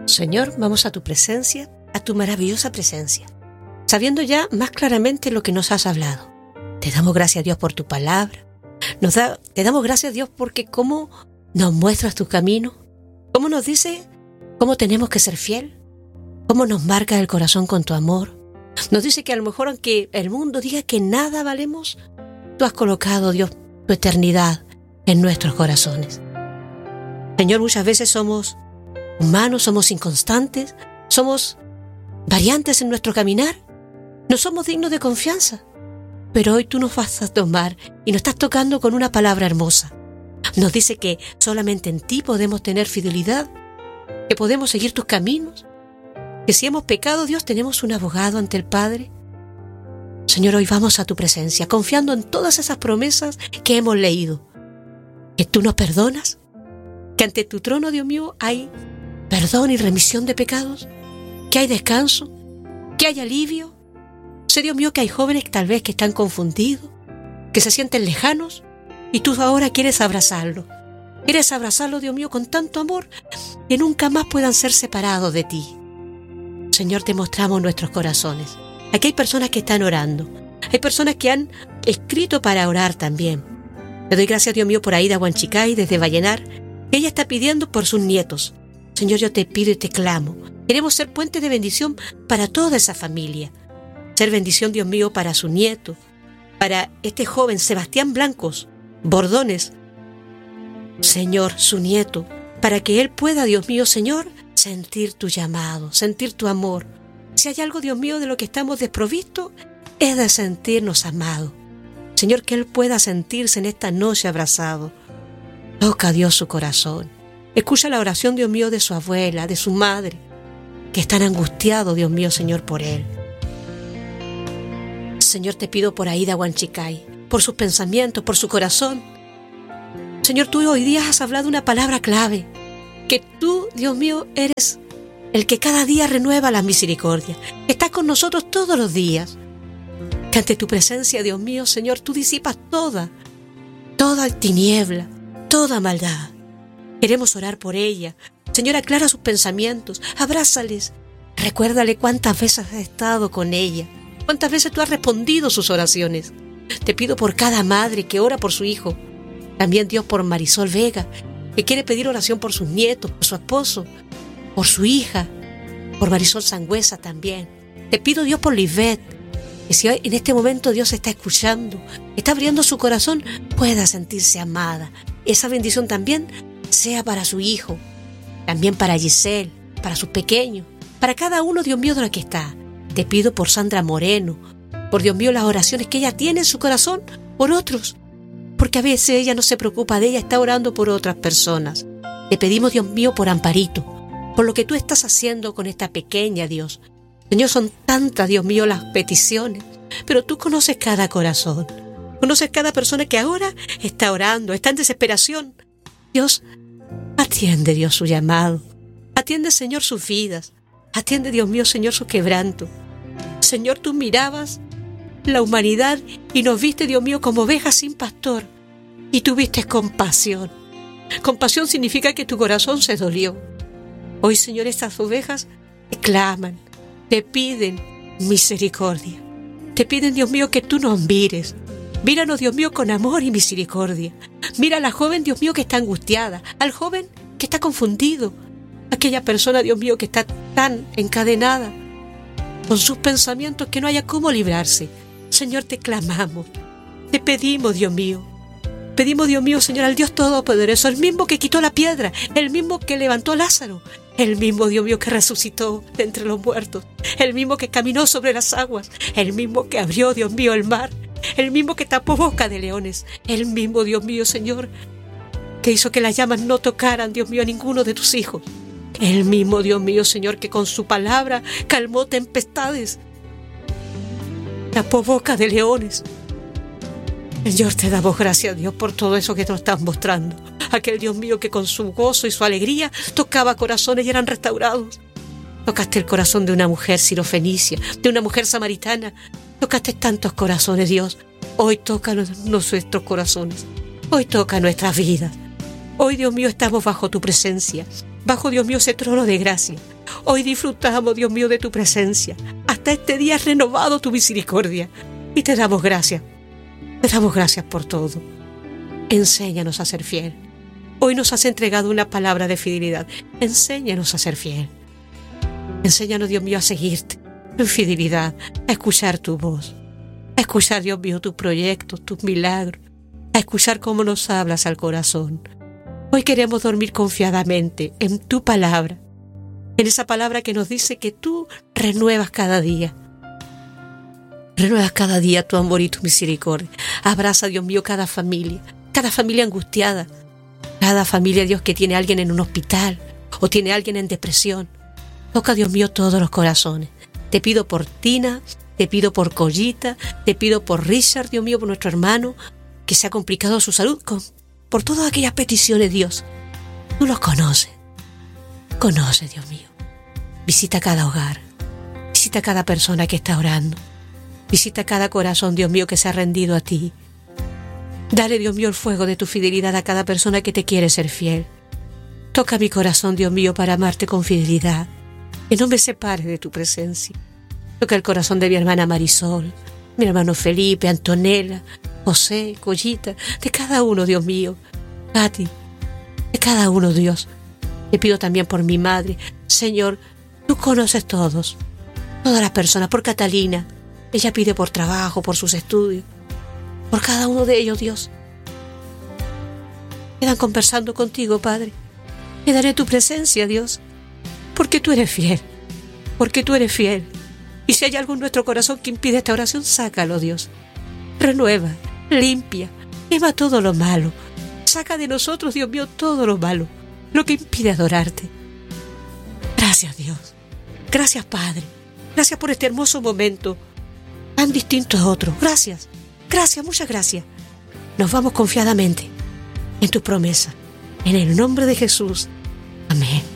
Señor, vamos a tu presencia, a tu maravillosa presencia, sabiendo ya más claramente lo que nos has hablado. Te damos gracias, Dios, por tu palabra. Te damos gracias, Dios, porque cómo nos muestras tu camino, cómo nos dice cómo tenemos que ser fiel, cómo nos marca el corazón con tu amor. Nos dice que a lo mejor, aunque el mundo diga que nada valemos, tú has colocado, Dios, tu eternidad en nuestros corazones. Señor, muchas veces somos humanos, somos inconstantes, somos variantes en nuestro caminar, no somos dignos de confianza, pero hoy tú nos vas a tomar y nos estás tocando con una palabra hermosa. Nos dice que solamente en ti podemos tener fidelidad, que podemos seguir tus caminos, que si hemos pecado, Dios, tenemos un abogado ante el Padre. Señor, hoy vamos a tu presencia, confiando en todas esas promesas que hemos leído, que tú nos perdonas, que ante tu trono, Dios mío, hay perdón y remisión de pecados, que hay descanso, que hay alivio. Sé, Dios mío, que hay jóvenes tal vez que están confundidos, que se sienten lejanos, y tú ahora quieres abrazarlos. Quieres abrazarlos, Dios mío, con tanto amor, que nunca más puedan ser separados de ti. Señor, te mostramos nuestros corazones. Aquí hay personas que están orando. Hay personas que han escrito para orar también. Te doy gracias, Dios mío, por Aida Huanchicay, desde Vallenar. Ella está pidiendo por sus nietos. Señor, yo te pido y te clamo. Queremos ser puente de bendición para toda esa familia. Ser bendición, Dios mío, para su nieto, para este joven Sebastián Blancos Bordones, Señor, su nieto, para que él pueda, Dios mío, Señor, sentir tu llamado, sentir tu amor. Si hay algo, Dios mío, de lo que estamos desprovistos, es de sentirnos amados. Señor, que él pueda sentirse en esta noche abrazado. Toca, Dios, su corazón. Escucha la oración, Dios mío, de su abuela, de su madre, que están angustiados, Dios mío, Señor, por él. Señor, te pido por Aida Huanchicay, por sus pensamientos, por su corazón. Señor, tú hoy día has hablado una palabra clave, que tú, Dios mío, eres el que cada día renueva la misericordia. Estás con nosotros todos los días. Que ante tu presencia, Dios mío, Señor, tú disipas toda tiniebla, toda maldad. Queremos orar por ella. Señor, aclara sus pensamientos, abrázales. Recuérdale cuántas veces has estado con ella, cuántas veces tú has respondido sus oraciones. Te pido por cada madre que ora por su hijo. También, Dios, por Marisol Vega, que quiere pedir oración por sus nietos, por su esposo, por su hija, por Marisol Sangüesa también. Te pido, Dios, por Lisbeth, que si hoy, en este momento, Dios está escuchando, está abriendo su corazón, pueda sentirse amada. Esa bendición también sea para su hijo, también para Giselle, para sus pequeños, para cada uno, Dios mío, de los que está. Te pido por Sandra Moreno, por, Dios mío, las oraciones que ella tiene en su corazón por otros, porque a veces ella no se preocupa de ella, está orando por otras personas. Te pedimos, Dios mío, por Amparito, por lo que tú estás haciendo con esta pequeña, Dios. Señor, son tantas, Dios mío, las peticiones, pero tú conoces cada corazón, conoces cada persona que ahora está orando, está en desesperación. Dios, atiende, Dios, su llamado, atiende, Señor, sus vidas, atiende, Dios mío, Señor, su quebranto. Señor, tú mirabas la humanidad y nos viste, Dios mío, como ovejas sin pastor, y tuviste compasión. Compasión significa que tu corazón se dolió. Hoy, Señor, estas ovejas te claman, te piden misericordia. Te piden, Dios mío, que tú nos mires. Míranos, Dios mío, con amor y misericordia. Mira a la joven, Dios mío, que está angustiada, al joven que está confundido, aquella persona, Dios mío, que está tan encadenada con sus pensamientos que no haya cómo librarse. Señor, te clamamos, te pedimos, Dios mío, Señor, al Dios Todopoderoso, el mismo que quitó la piedra, el mismo que levantó a Lázaro, el mismo, Dios mío, que resucitó de entre los muertos, el mismo que caminó sobre las aguas, el mismo que abrió, Dios mío, el mar, el mismo que tapó boca de leones, el mismo, Dios mío, Señor, que hizo que las llamas no tocaran, Dios mío, a ninguno de tus hijos, el mismo, Dios mío, Señor, que con su palabra calmó tempestades, tapó boca de leones. Señor, te damos gracias, Dios, por todo eso que nos estás mostrando. Aquel Dios mío que con su gozo y su alegría tocaba corazones y eran restaurados. Tocaste el corazón de una mujer sirofenicia, de una mujer samaritana. Tocaste tantos corazones, Dios. Hoy toca nuestros corazones. Hoy toca nuestras vidas. Hoy, Dios mío, estamos bajo tu presencia. bajo, Dios mío, ese trono de gracia. Hoy disfrutamos, Dios mío, de tu presencia. Hasta este día has renovado tu misericordia y te damos gracias. Te damos gracias por todo. Enséñanos a ser fiel. Hoy nos has entregado una palabra de fidelidad. Enséñanos a ser fiel. Enséñanos, Dios mío, a seguirte en fidelidad, a escuchar tu voz, a escuchar, Dios mío, tus proyectos, tus milagros, a escuchar cómo nos hablas al corazón. Hoy queremos dormir confiadamente en tu palabra, en esa palabra que nos dice que tú renuevas cada día. Renuevas cada día tu amor y tu misericordia. Abraza, Dios mío, cada familia angustiada, cada familia, Dios, que tiene a alguien en un hospital o tiene a alguien en depresión. Toca, Dios mío, todos los corazones. Te pido por Tina, te pido por Collita, te pido por Richard, Dios mío, por nuestro hermano, que se ha complicado su salud, por todas aquellas peticiones, Dios. Tú los conoces. Conoce, Dios mío. Visita cada hogar. Visita cada persona que está orando. Visita cada corazón, Dios mío, que se ha rendido a ti. Dale, Dios mío, el fuego de tu fidelidad a cada persona que te quiere ser fiel. Toca mi corazón, Dios mío, para amarte con fidelidad. Que no me separe de tu presencia. Toca el corazón de mi hermana Marisol, mi hermano Felipe, Antonella, José, Collita, de cada uno, Dios mío. Katy, de cada uno, Dios. Te pido también por mi madre. Señor, tú conoces todas las personas, por Catalina. Ella pide por trabajo, por sus estudios, por cada uno de ellos, Dios. Quedan conversando contigo, Padre. Quedan en tu presencia, Dios. Porque tú eres fiel, porque tú eres fiel. Y si hay algo en nuestro corazón que impide esta oración, sácalo, Dios. Renueva, limpia, quema todo lo malo. Saca de nosotros, Dios mío, todo lo malo, lo que impide adorarte. Gracias, Dios. Gracias, Padre. Gracias por este hermoso momento, tan distinto a otro. Gracias, gracias, muchas gracias. Nos vamos confiadamente en tu promesa. En el nombre de Jesús. Amén.